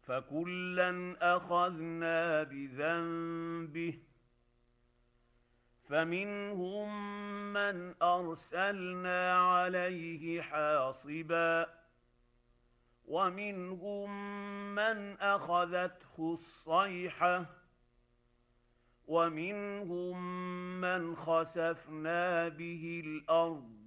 فكلا اخذنا بذنبه، فمنهم من ارسلنا عليه حاصبا، ومنهم من اخذته الصيحه، ومنهم من خسفنا به الارض،